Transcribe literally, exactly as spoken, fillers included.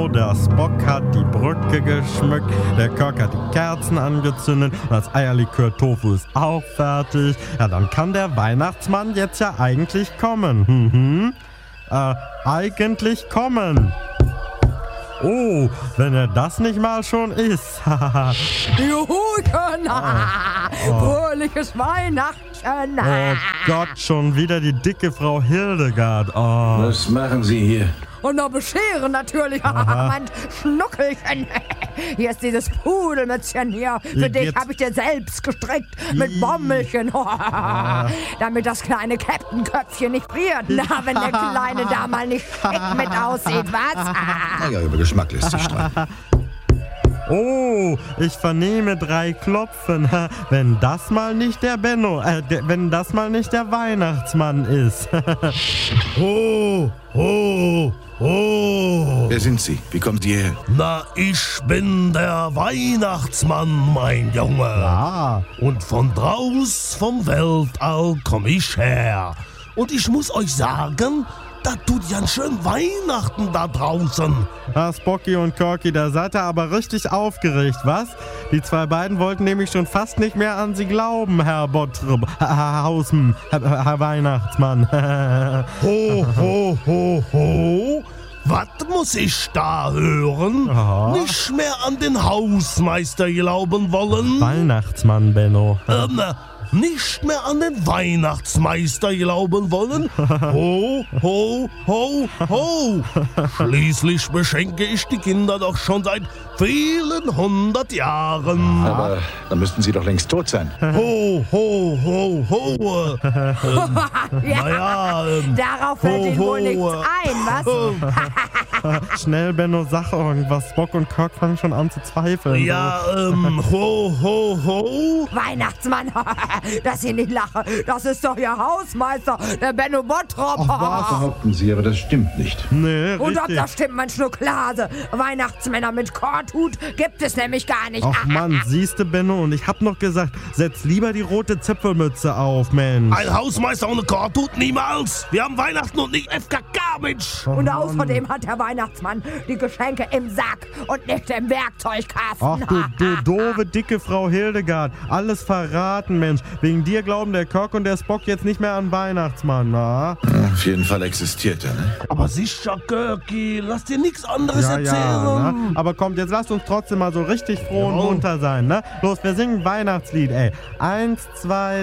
der Spock hat die Brücke geschmückt, der Kirk hat die Kerzen angezündet und das Eierlikör-Tofu ist auch fertig. Ja, dann kann der Weihnachtsmann jetzt ja eigentlich kommen. Mhm. Äh, eigentlich kommen. Oh, wenn er das nicht mal schon ist. Juhu, oh. fröhliches Weihnachten. Oh Gott, schon wieder die dicke Frau Hildegard. Oh. Was machen Sie hier? Und noch bescheren natürlich, mein Schnuckelchen. Hier ist dieses Pudelmützchen hier. Für Jetzt- dich habe ich dir selbst gestrickt mit Bommelchen. Damit das kleine Captain-Köpfchen nicht friert. Na, wenn der Kleine da mal nicht schick mit aussieht, was? Naja, über Geschmack lässt sich streiten. Oh, ich vernehme drei Klopfen. Wenn das mal nicht der Benno, äh, der, wenn das mal nicht der Weihnachtsmann ist. Ho, ho, ho. Wer sind Sie? Wie kommen Sie her? Na, ich bin der Weihnachtsmann, mein Junge. Ah, Und von draus vom Weltall komm ich her. Und ich muss euch sagen, da tut ja schön Weihnachten da draußen. ah, Spocky und Corky, da seid ihr aber richtig aufgeregt, was? Die zwei beiden wollten nämlich schon fast nicht mehr an sie glauben, Herr Bottrop, Herr Hausmann, Herr, Herr Weihnachtsmann. Ho, ho, ho, ho. Was muss ich da hören? Aha. Nicht mehr an den Hausmeister glauben wollen? Weihnachtsmann, Benno. Ähm, nicht mehr an den Weihnachtsmeister glauben wollen? Ho, ho, ho, ho! Schließlich beschenke ich die Kinder doch schon seit vielen hundert Jahren. Aber da müssten Sie doch längst tot sein. Ho, ho, ho, ho! Ähm, Ja, naja, ähm, darauf fällt ho, Ihnen wohl ho, nichts ein, was? äh, Schnell, Benno, sag irgendwas. Spock und Kirk fangen schon an zu zweifeln. Ja, ähm, ho, ho, ho! Weihnachtsmann, dass ich nicht lache, das ist doch Ihr Hausmeister, der Benno Bottrop. Behaupten Sie, aber das stimmt nicht. Nee, Und ob richtig. das stimmt, mein Schnucklase. Weihnachtsmänner mit Korthut gibt es nämlich gar nicht. Ach Mann, siehste, Benno, und ich hab noch gesagt, setz lieber die rote Zipfelmütze auf, Mensch. Ein Hausmeister ohne Korthut niemals! Wir haben Weihnachten und nicht F K K, Mensch! Und außerdem hat der Weihnachtsmann die Geschenke im Sack und nicht im Werkzeugkasten. Ach du, du doofe, dicke Frau Hildegard. Alles verraten, Mensch. Wegen dir glauben der Kirk und der Spock jetzt nicht mehr an Weihnachtsmann, na? Auf jeden Fall existiert er, ne? Aber sicher, Görki, lass dir nichts anderes Ja, erzählen. ja, ne? Aber kommt, jetzt lasst uns trotzdem mal so richtig froh und Jawohl. munter sein, ne? Los, wir singen ein Weihnachtslied, ey. Eins, zwei,